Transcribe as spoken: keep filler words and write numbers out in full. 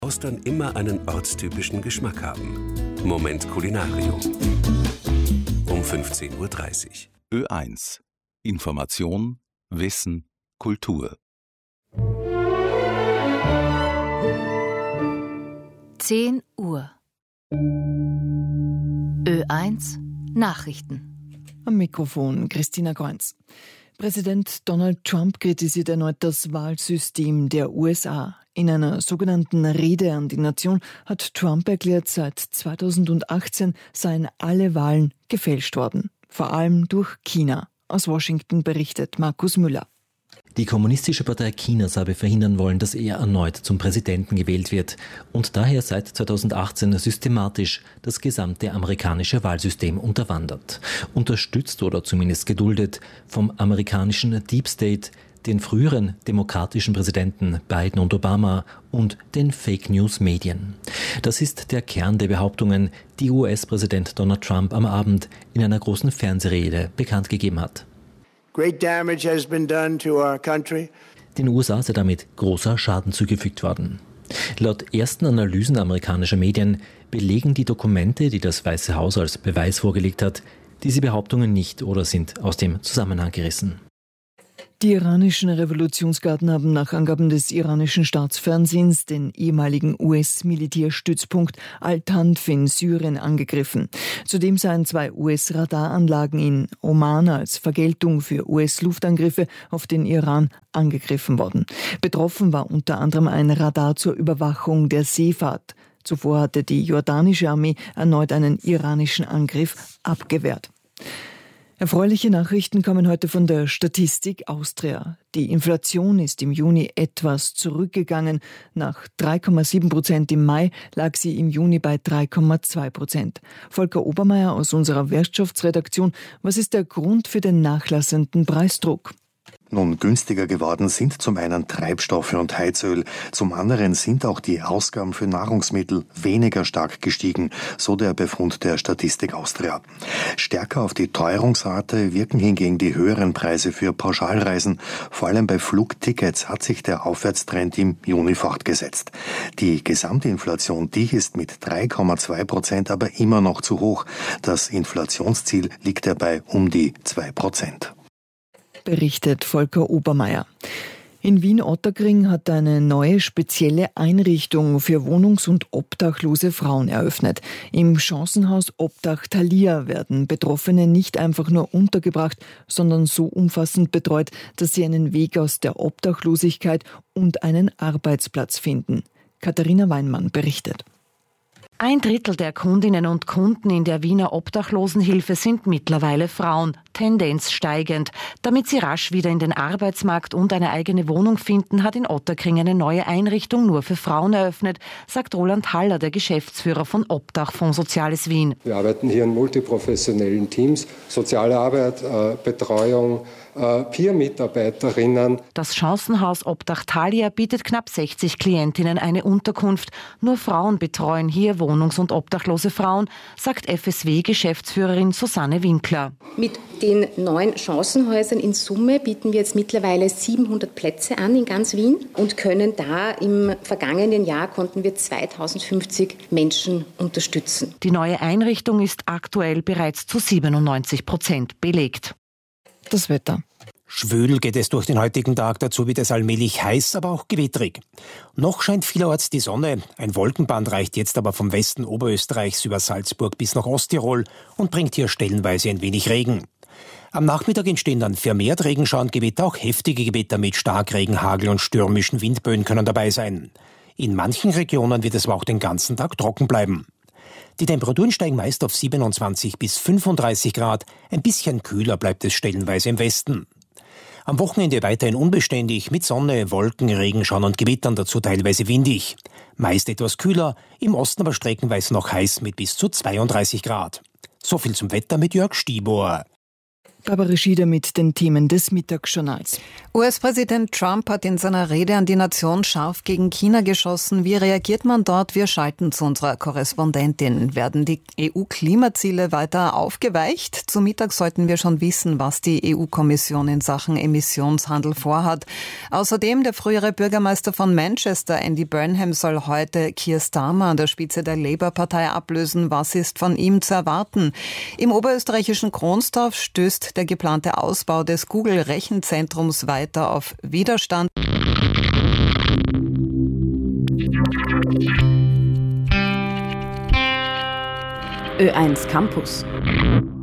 Austern immer einen ortstypischen Geschmack haben. Moment Kulinarium. Um fünfzehn Uhr dreißig. Ö eins. Information, Wissen, Kultur. zehn Uhr. Ö eins Nachrichten. Am Mikrofon Christina Kreunz. Präsident Donald Trump kritisiert erneut das Wahlsystem der U S A. In einer sogenannten Rede an die Nation hat Trump erklärt, seit zweitausendachtzehn seien alle Wahlen gefälscht worden. Vor allem durch China. Aus Washington berichtet Markus Müller. Die Kommunistische Partei Chinas habe verhindern wollen, dass er erneut zum Präsidenten gewählt wird und daher seit zweitausendachtzehn systematisch das gesamte amerikanische Wahlsystem unterwandert. Unterstützt oder zumindest geduldet vom amerikanischen Deep State, den früheren demokratischen Präsidenten Biden und Obama und den Fake-News-Medien. Das ist der Kern der Behauptungen, die U S-Präsident Donald Trump am Abend in einer großen Fernsehrede bekannt gegeben hat. Great damage has been done to our country. Den U S A sei damit großer Schaden zugefügt worden. Laut ersten Analysen amerikanischer Medien belegen die Dokumente, die das Weiße Haus als Beweis vorgelegt hat, diese Behauptungen nicht oder sind aus dem Zusammenhang gerissen. Die iranischen Revolutionsgarden haben nach Angaben des iranischen Staatsfernsehens den ehemaligen U S-Militärstützpunkt Al-Tanf in Syrien angegriffen. Zudem seien zwei U S-Radaranlagen in Oman als Vergeltung für U S-Luftangriffe auf den Iran angegriffen worden. Betroffen war unter anderem ein Radar zur Überwachung der Seefahrt. Zuvor hatte die jordanische Armee erneut einen iranischen Angriff abgewehrt. Erfreuliche Nachrichten kommen heute von der Statistik Austria. Die Inflation ist im Juni etwas zurückgegangen. Nach drei Komma sieben Prozent im Mai lag sie im Juni bei drei Komma zwei Prozent. Volker Obermeier aus unserer Wirtschaftsredaktion. Was ist der Grund für den nachlassenden Preisdruck? Nun, günstiger geworden sind zum einen Treibstoffe und Heizöl, zum anderen sind auch die Ausgaben für Nahrungsmittel weniger stark gestiegen, so der Befund der Statistik Austria. Stärker auf die Teuerungsrate wirken hingegen die höheren Preise für Pauschalreisen. Vor allem bei Flugtickets hat sich der Aufwärtstrend im Juni fortgesetzt. Die Gesamtinflation, die ist mit drei Komma zwei Prozent aber immer noch zu hoch. Das Inflationsziel liegt dabei um die zwei Prozent. Berichtet Volker Obermeier. In Wien-Ottakring hat eine neue spezielle Einrichtung für wohnungs- und obdachlose Frauen eröffnet. Im Chancenhaus Obdach Thalia werden Betroffene nicht einfach nur untergebracht, sondern so umfassend betreut, dass sie einen Weg aus der Obdachlosigkeit und einen Arbeitsplatz finden. Katharina Weinmann berichtet. Ein Drittel der Kundinnen und Kunden in der Wiener Obdachlosenhilfe sind mittlerweile Frauen, Tendenz steigend. Damit sie rasch wieder in den Arbeitsmarkt und eine eigene Wohnung finden, hat in Ottakring eine neue Einrichtung nur für Frauen eröffnet, sagt Roland Haller, der Geschäftsführer von Obdachfonds Soziales Wien. Wir arbeiten hier in multiprofessionellen Teams, soziale Arbeit, äh, Betreuung, Peer-Mitarbeiterinnen. Das Chancenhaus Obdach Thalia bietet knapp sechzig Klientinnen eine Unterkunft. Nur Frauen betreuen hier wohnungs- und obdachlose Frauen, sagt F S W-Geschäftsführerin Susanne Winkler. Mit den neuen Chancenhäusern in Summe bieten wir jetzt mittlerweile siebenhundert Plätze an in ganz Wien und können da im vergangenen Jahr konnten wir zweitausendfünfzig Menschen unterstützen. Die neue Einrichtung ist aktuell bereits zu siebenundneunzig Prozent belegt. Das Wetter. Schwül geht es durch den heutigen Tag, dazu wird es allmählich heiß, aber auch gewitterig. Noch scheint vielerorts die Sonne, ein Wolkenband reicht jetzt aber vom Westen Oberösterreichs über Salzburg bis nach Osttirol und bringt hier stellenweise ein wenig Regen. Am Nachmittag entstehen dann vermehrt Regenschauengewitter, auch heftige Gewitter mit Starkregen, Hagel und stürmischen Windböen können dabei sein. In manchen Regionen wird es aber auch den ganzen Tag trocken bleiben. Die Temperaturen steigen meist auf siebenundzwanzig bis fünfunddreißig Grad, ein bisschen kühler bleibt es stellenweise im Westen. Am Wochenende weiterhin unbeständig, mit Sonne, Wolken, Regenschauern und Gewittern, dazu teilweise windig. Meist etwas kühler, im Osten aber streckenweise noch heiß mit bis zu zweiunddreißig Grad. So viel zum Wetter mit Jörg Stibor. Barbara Schieder mit den Themen des Mittagsjournals. U S-Präsident Trump hat in seiner Rede an die Nation scharf gegen China geschossen. Wie reagiert man dort? Wir schalten zu unserer Korrespondentin. Werden die E U-Klimaziele weiter aufgeweicht? Zu Mittag sollten wir schon wissen, was die E U-Kommission in Sachen Emissionshandel vorhat. Außerdem der frühere Bürgermeister von Manchester, Andy Burnham, soll heute Keir Starmer an der Spitze der Labour-Partei ablösen. Was ist von ihm zu erwarten? Im oberösterreichischen Kronsdorf stößt der geplante Ausbau des Google-Rechenzentrums weiter auf Widerstand. Ö eins Campus.